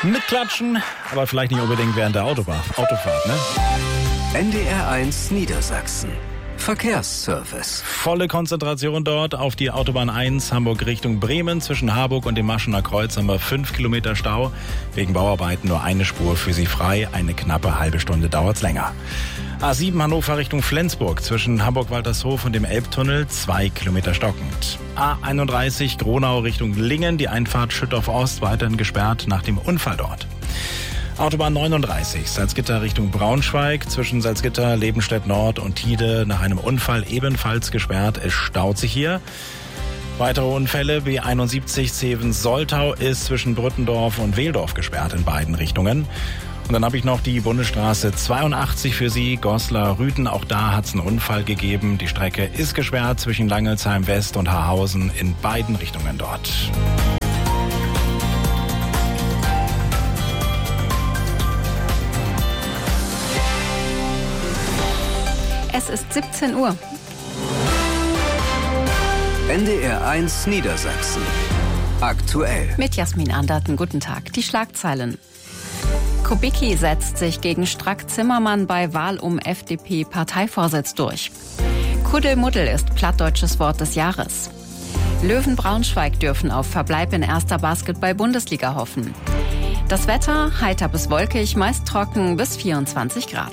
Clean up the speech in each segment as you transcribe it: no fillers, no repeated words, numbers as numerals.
Mitklatschen, aber vielleicht nicht unbedingt während der Autofahrt, ne? NDR1 Niedersachsen. Verkehrsservice. Volle Konzentration dort auf die Autobahn 1 Hamburg Richtung Bremen. Zwischen Harburg und dem Maschener Kreuz haben wir 5 Kilometer Stau. Wegen Bauarbeiten nur eine Spur für Sie frei. Eine knappe halbe Stunde dauert's länger. A7 Hannover Richtung Flensburg. Zwischen Hamburg-Waltershof und dem Elbtunnel 2 Kilometer stockend. A31 Gronau Richtung Lingen. Die Einfahrt Schüttorf Ost weiterhin gesperrt nach dem Unfall dort. Autobahn 39, Salzgitter Richtung Braunschweig, zwischen Salzgitter, Lebenstedt Nord und Tide nach einem Unfall ebenfalls gesperrt. Es staut sich hier. Weitere Unfälle, B71 Zeven-Soltau ist zwischen Brüttendorf und Wehldorf gesperrt in beiden Richtungen. Und dann habe ich noch die Bundesstraße 82 für Sie, Goslar-Rüthen. Auch da hat es einen Unfall gegeben. Die Strecke ist gesperrt zwischen Langelsheim West und Haarhausen in beiden Richtungen dort. Es ist 17 Uhr. NDR1 Niedersachsen. Aktuell. Mit Jasmin Anderten, guten Tag. Die Schlagzeilen. Kubicki setzt sich gegen Strack-Zimmermann bei Wahl um FDP-Parteivorsitz durch. Kuddelmuddel ist plattdeutsches Wort des Jahres. Löwen Braunschweig dürfen auf Verbleib in erster Basketball-Bundesliga hoffen. Das Wetter heiter bis wolkig, meist trocken bis 24 Grad.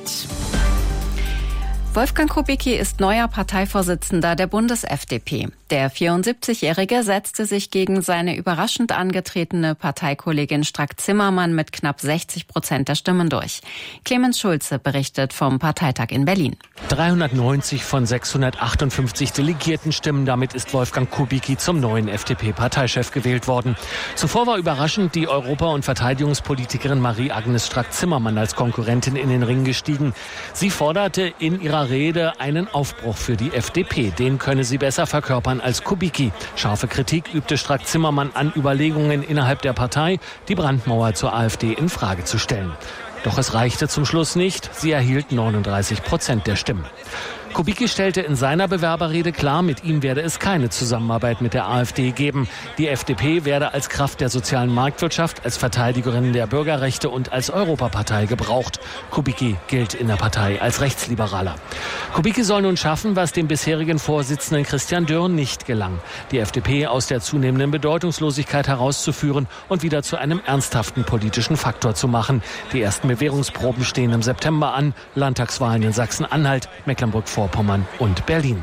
Wolfgang Kubicki ist neuer Parteivorsitzender der Bundes-FDP. Der 74-Jährige setzte sich gegen seine überraschend angetretene Parteikollegin Strack-Zimmermann mit knapp 60% der Stimmen durch. Clemens Schulze berichtet vom Parteitag in Berlin. 390 von 658 delegierten Stimmen. Damit ist Wolfgang Kubicki zum neuen FDP-Parteichef gewählt worden. Zuvor war überraschend die Europa- und Verteidigungspolitikerin Marie-Agnes Strack-Zimmermann als Konkurrentin in den Ring gestiegen. Sie forderte in ihrer Rede einen Aufbruch für die FDP. Den könne sie besser verkörpern als Kubicki. Scharfe Kritik übte Strack-Zimmermann an Überlegungen innerhalb der Partei, die Brandmauer zur AfD in Frage zu stellen. Doch es reichte zum Schluss nicht. Sie erhielt 39% der Stimmen. Kubicki stellte in seiner Bewerberrede klar, mit ihm werde es keine Zusammenarbeit mit der AfD geben. Die FDP werde als Kraft der sozialen Marktwirtschaft, als Verteidigerin der Bürgerrechte und als Europapartei gebraucht. Kubicki gilt in der Partei als Rechtsliberaler. Kubicki soll nun schaffen, was dem bisherigen Vorsitzenden Christian Dürr nicht gelang. Die FDP aus der zunehmenden Bedeutungslosigkeit herauszuführen und wieder zu einem ernsthaften politischen Faktor zu machen. Die ersten Bewährungsproben stehen im September an. Landtagswahlen in Sachsen-Anhalt, Mecklenburg-Vorpommern und Berlin.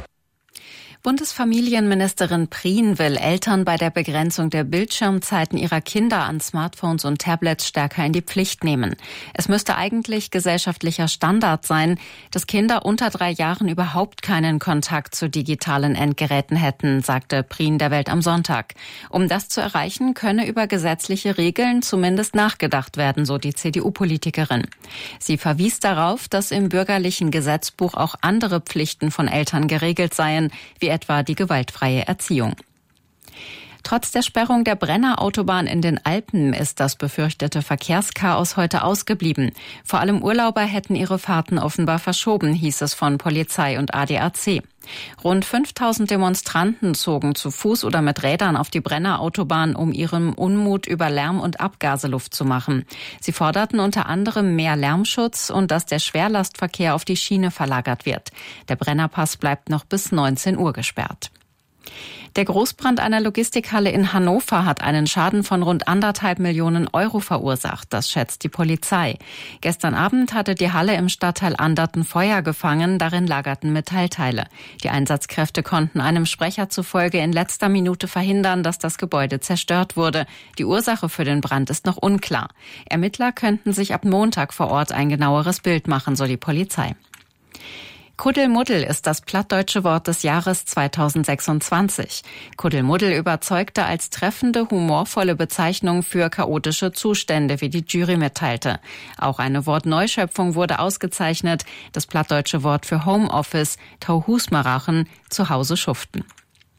Bundesfamilienministerin Prien will Eltern bei der Begrenzung der Bildschirmzeiten ihrer Kinder an Smartphones und Tablets stärker in die Pflicht nehmen. Es müsste eigentlich gesellschaftlicher Standard sein, dass Kinder unter 3 Jahren überhaupt keinen Kontakt zu digitalen Endgeräten hätten, sagte Prien der Welt am Sonntag. Um das zu erreichen, könne über gesetzliche Regeln zumindest nachgedacht werden, so die CDU-Politikerin. Sie verwies darauf, dass im bürgerlichen Gesetzbuch auch andere Pflichten von Eltern geregelt seien, wie etwa die gewaltfreie Erziehung. Trotz der Sperrung der Brenner-Autobahn in den Alpen ist das befürchtete Verkehrschaos heute ausgeblieben. Vor allem Urlauber hätten ihre Fahrten offenbar verschoben, hieß es von Polizei und ADAC. Rund 5000 Demonstranten zogen zu Fuß oder mit Rädern auf die Brenner-Autobahn, um ihrem Unmut über Lärm und Abgase Luft zu machen. Sie forderten unter anderem mehr Lärmschutz und dass der Schwerlastverkehr auf die Schiene verlagert wird. Der Brennerpass bleibt noch bis 19 Uhr gesperrt. Der Großbrand einer Logistikhalle in Hannover hat einen Schaden von rund 1,5 Millionen Euro verursacht, das schätzt die Polizei. Gestern Abend hatte die Halle im Stadtteil Anderten Feuer gefangen, darin lagerten Metallteile. Die Einsatzkräfte konnten einem Sprecher zufolge in letzter Minute verhindern, dass das Gebäude zerstört wurde. Die Ursache für den Brand ist noch unklar. Ermittler könnten sich ab Montag vor Ort ein genaueres Bild machen, so die Polizei. Kuddelmuddel ist das plattdeutsche Wort des Jahres 2026. Kuddelmuddel überzeugte als treffende, humorvolle Bezeichnung für chaotische Zustände, wie die Jury mitteilte. Auch eine Wortneuschöpfung wurde ausgezeichnet, das plattdeutsche Wort für Homeoffice, Tauhusmarachen, zu Hause schuften.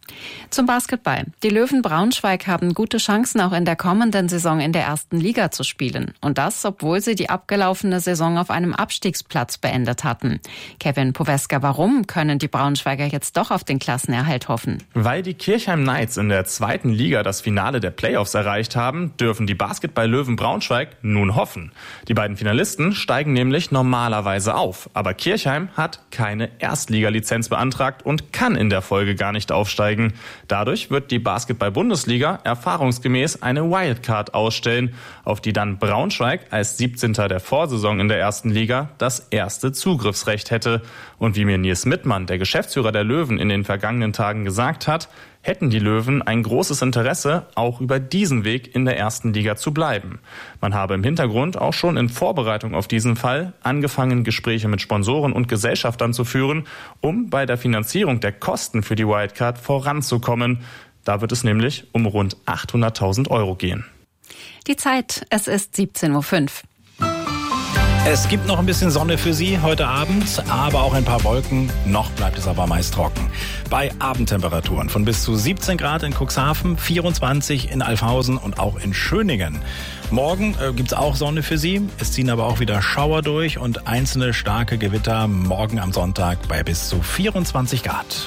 Zum Basketball. Die Löwen Braunschweig haben gute Chancen, auch in der kommenden Saison in der ersten Liga zu spielen. Und das, obwohl sie die abgelaufene Saison auf einem Abstiegsplatz beendet hatten. Kevin Poweska, warum können die Braunschweiger jetzt doch auf den Klassenerhalt hoffen? Weil die Kirchheim Knights in der zweiten Liga das Finale der Playoffs erreicht haben, dürfen die Basketball-Löwen Braunschweig nun hoffen. Die beiden Finalisten steigen nämlich normalerweise auf. Aber Kirchheim hat keine Erstliga-Lizenz beantragt und kann in der Folge gar nicht aufsteigen. Dadurch wird die Basketball-Bundesliga erfahrungsgemäß eine Wildcard ausstellen, auf die dann Braunschweig als 17. der Vorsaison in der ersten Liga das erste Zugriffsrecht hätte. Und wie mir Nils Mittmann, der Geschäftsführer der Löwen, in den vergangenen Tagen gesagt hat, hätten die Löwen ein großes Interesse, auch über diesen Weg in der ersten Liga zu bleiben. Man habe im Hintergrund auch schon in Vorbereitung auf diesen Fall angefangen, Gespräche mit Sponsoren und Gesellschaftern zu führen, um bei der Finanzierung der Kosten für die Wildcard voranzukommen. Da wird es nämlich um rund 800.000 € gehen. Die Zeit, es ist 17:05 Uhr. Es gibt noch ein bisschen Sonne für Sie heute Abend, aber auch ein paar Wolken. Noch bleibt es aber meist trocken. Bei Abendtemperaturen von bis zu 17 Grad in Cuxhaven, 24 in Alfhausen und auch in Schöningen. Morgen gibt's auch Sonne für Sie. Es ziehen aber auch wieder Schauer durch und einzelne starke Gewitter morgen am Sonntag bei bis zu 24 Grad.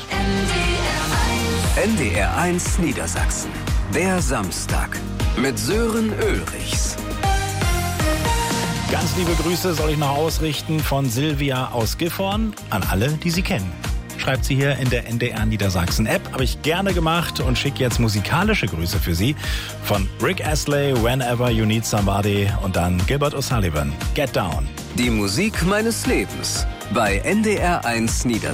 NDR1 Niedersachsen. Der Samstag mit Sören Ulrichs. Ganz liebe Grüße soll ich noch ausrichten von Silvia aus Gifhorn an alle, die sie kennen. Schreibt sie hier in der NDR Niedersachsen App. Habe ich gerne gemacht und schicke jetzt musikalische Grüße für Sie von Rick Astley, Whenever You Need Somebody und dann Gilbert O'Sullivan, Get Down. Die Musik meines Lebens bei NDR1 Niedersachsen.